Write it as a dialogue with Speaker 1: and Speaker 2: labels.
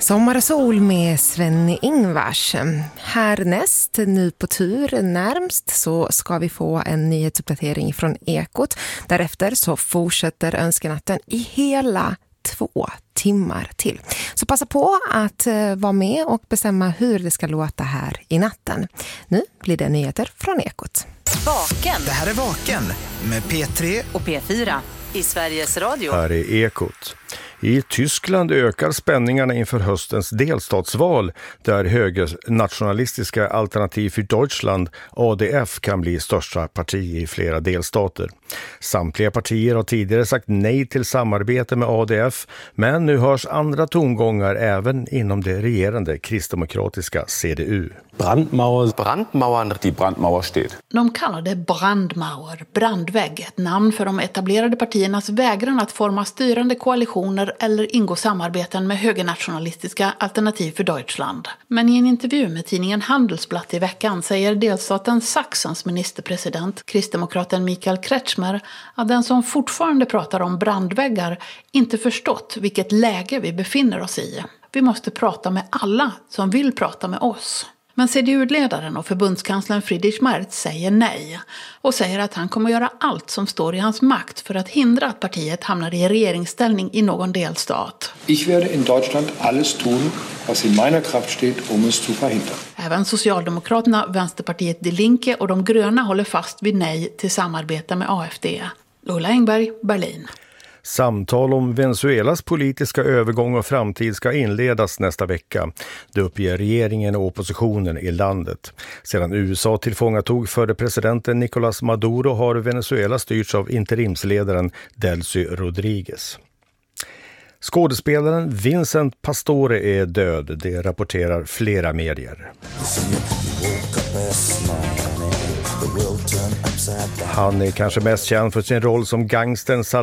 Speaker 1: Sommar och sol med Sven-Ingvars. Härnäst, nu på tur närmst, så ska vi få en nyhetsuppdatering från Ekot. Därefter så fortsätter önskenatten i hela 2 timmar till. Så passa på att vara med och bestämma hur det ska låta här i natten. Nu blir det nyheter från Ekot.
Speaker 2: Vaken.
Speaker 3: Det här är Vaken med P3
Speaker 2: och P4 i Sveriges Radio.
Speaker 4: Här är Ekot. I Tyskland ökar spänningarna inför höstens delstatsval där högernationalistiska Alternativ för Deutschland, ADF, kan bli största parti i flera delstater. Samtliga partier har tidigare sagt nej till samarbete med ADF, men nu hörs andra tongångar även inom det regerande kristdemokratiska CDU.
Speaker 5: Brandmauern, die Brandmauer steht.
Speaker 6: De kallar det Brandmauer, brandvägg, ett namn för de etablerade partiernas vägran att forma styrande koalitioner eller ingå samarbeten med högernationalistiska Alternativ för Deutschland. Men i en intervju med tidningen Handelsblatt i veckan säger delstaten Sachsens ministerpresident, kristdemokraten Michael Kretschmer, att den som fortfarande pratar om brandväggar inte förstått vilket läge vi befinner oss i. Vi måste prata med alla som vill prata med oss. Men CDU-ledaren och förbundskanslern Friedrich Merz säger nej och säger att han kommer göra allt som står i hans makt för att hindra att partiet hamnar i regeringsställning i någon delstat.
Speaker 7: Ich werde in Deutschland alles tun, was in meiner Kraft steht, um es zu verhindern.
Speaker 6: Även Socialdemokraterna, Vänsterpartiet Die Linke och de gröna håller fast vid nej till samarbete med AfD. Ulla Engberg, Berlin.
Speaker 4: Samtal om Venezuelas politiska övergång och framtid ska inledas nästa vecka. Det uppger regeringen och oppositionen i landet. Sedan USA tillfångatog förre presidenten Nicolás Maduro har Venezuela styrts av interimsledaren Delcy Rodríguez. Skådespelaren Vincent Pastore är död, det rapporterar flera medier. Han är kanske mest känd för sin roll som gangstern